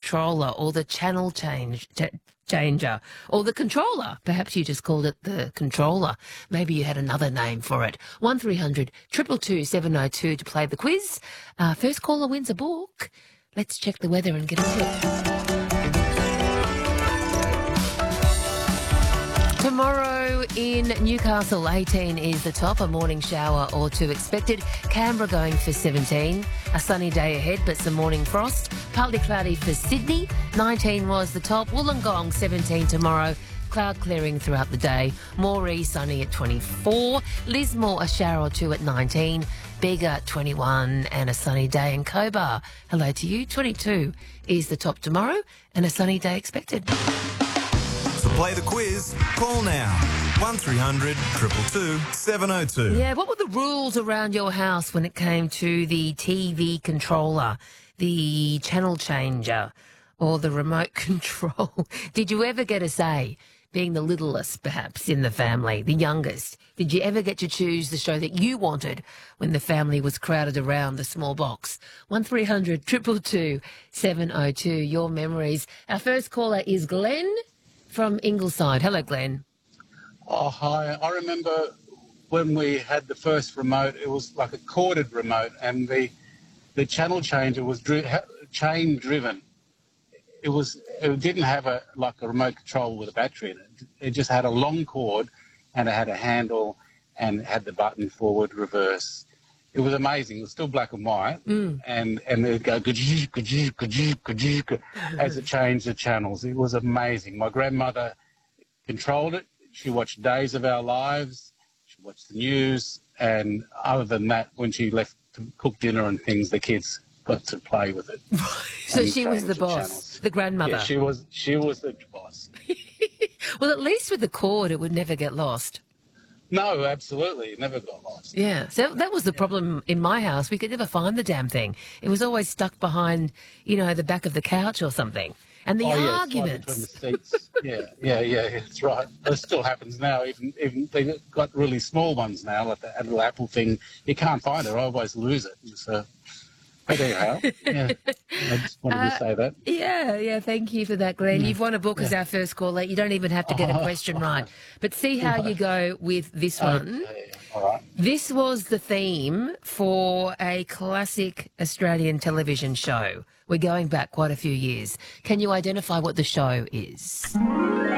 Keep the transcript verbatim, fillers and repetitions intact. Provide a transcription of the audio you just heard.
controller or the channel change ch changer or the controller. Perhaps you just called it the controller. Maybe you had another name for it. one three hundred two two two seven oh two to play the quiz. Uh, first caller wins a book. Let's check the weather and get a tip. Tomorrow in Newcastle, eighteen is the top, a morning shower or two expected. Canberra going for seventeen, a sunny day ahead but some morning frost. Partly cloudy for Sydney, nineteen was the top. Wollongong, seventeen tomorrow. Cloud clearing throughout the day. Moree, sunny at twenty-four. Lismore, a shower or two at nineteen. Bega, twenty-one, and a sunny day in Cobar. Hello to you. twenty-two is the top tomorrow and a sunny day expected. To play the quiz, call now. one three hundred two two two seven oh two. Yeah, what were the rules around your house when it came to the T V controller, the channel changer, or the remote control? Did you ever get a say? Being the littlest, perhaps, in the family, the youngest, did you ever get to choose the show that you wanted when the family was crowded around the small box? one three hundred two two two seven oh two, your memories. Our first caller is Glenn from Ingleside. Hello, Glenn. Oh, hi. I remember when we had the first remote, it was like a corded remote, and the the channel changer was dri chain driven. It was it didn't have a like a remote control with a battery in it. It just had a long cord, and it had a handle, and it had the button forward, reverse. It was amazing. It was still black and white, mm. and and it'd go as it changed the channels. It was amazing. My grandmother controlled it. She watched Days of Our Lives. She watched the news, and other than that, when she left to cook dinner and things, the kids got to play with it. So she was the boss, channels. The grandmother. Yeah, she was. She was the boss. Well, at least with the cord, it would never get lost. No, absolutely. It never got lost. Yeah. So that was the problem in my house. We could never find the damn thing. It was always stuck behind, you know, the back of the couch or something. And the oh, yeah, arguments. Between the seats. yeah, yeah, yeah, that's right. That still happens now. Even even they've got really small ones now, like the little Apple thing. You can't find it. I always lose it. So, but anyhow, yeah, I just wanted uh, to say that. Yeah, yeah, thank you for that, Glenn. Yeah. You've won a book yeah. as our first caller. You don't even have to get a question right. But see how you go with this one. Okay. All right. This was the theme for a classic Australian television show. We're going back quite a few years. Can you identify what the show is?